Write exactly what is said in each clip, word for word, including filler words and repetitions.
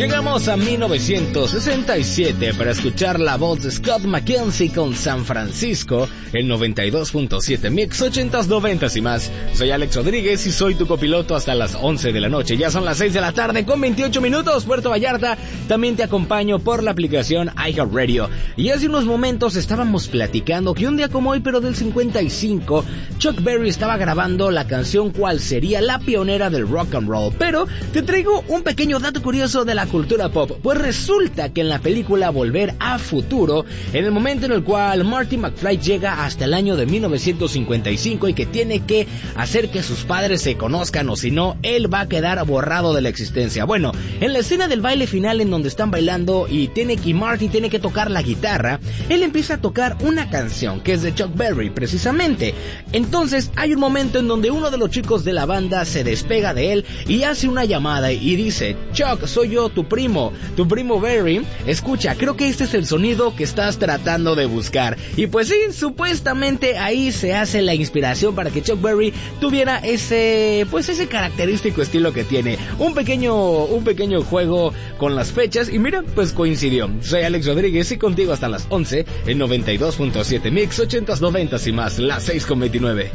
Llegamos a mil novecientos sesenta y siete para escuchar la voz de Scott McKenzie con San Francisco, el noventa y dos punto siete Mix, ochentas, noventas y más. Soy Alex Rodríguez y soy tu copiloto hasta las once de la noche. Ya son las seis de la tarde con veintiocho minutos, Puerto Vallarta. También te acompaño por la aplicación iHeartRadio. Y hace unos momentos estábamos platicando que un día como hoy, pero del cincuenta y cinco, Chuck Berry estaba grabando la canción cual sería la pionera del rock and roll. Pero te traigo un pequeño dato curioso de la cultura pop, pues resulta que en la película Volver a Futuro, en el momento en el cual Marty McFly llega hasta el año de mil novecientos cincuenta y cinco y que tiene que hacer que sus padres se conozcan o si no, él va a quedar borrado de la existencia. Bueno, en la escena del baile final en donde están bailando y, tiene, y Marty tiene que tocar la guitarra, él empieza a tocar una canción que es de Chuck Berry precisamente. Entonces hay un momento en donde uno de los chicos de la banda se despega de él y hace una llamada y dice: Chuck, soy yo, tu primo, tu primo Berry, escucha, creo que este es el sonido que estás tratando de buscar. Y pues sí, supuestamente ahí se hace la inspiración para que Chuck Berry tuviera ese, pues ese característico estilo que tiene. Un pequeño, un pequeño juego con las fechas y mira, pues coincidió. Soy Alex Rodríguez y contigo hasta las once en noventa y dos punto siete Mix, ochentas, noventas y más, las seis con veintinueve.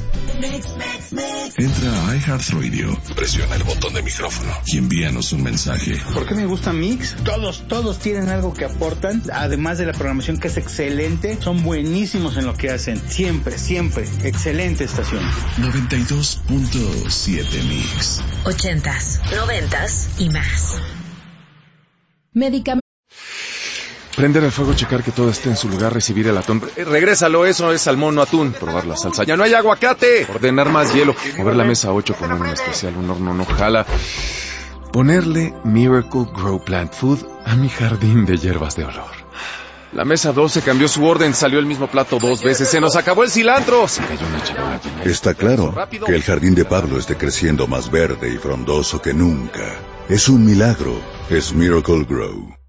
Entra a iHeartRadio, presiona el botón de micrófono y envíanos un mensaje. ¿Por qué me gusta Mix? Todos, todos tienen algo que aportan, además de la programación que es excelente, son buenísimos en lo que hacen, siempre, siempre, excelente estación. noventa y dos punto siete Mix. Ochentas, noventas y más. Medicamentos. Prender el fuego, checar que todo esté en su lugar, recibir el atún. Eh, regrésalo, eso es salmón, no atún. Probar la salsa. ¡Ya no hay aguacate! Ordenar más hielo. Mover la mesa ocho, poner un especial, un horno no jala. Ponerle Miracle Grow Plant Food a mi jardín de hierbas de olor. La mesa doce cambió su orden, salió el mismo plato dos veces. ¡Se nos acabó el cilantro! Se cayó una charola. Está claro que el jardín de Pablo esté creciendo más verde y frondoso que nunca. Es un milagro. Es Miracle Grow.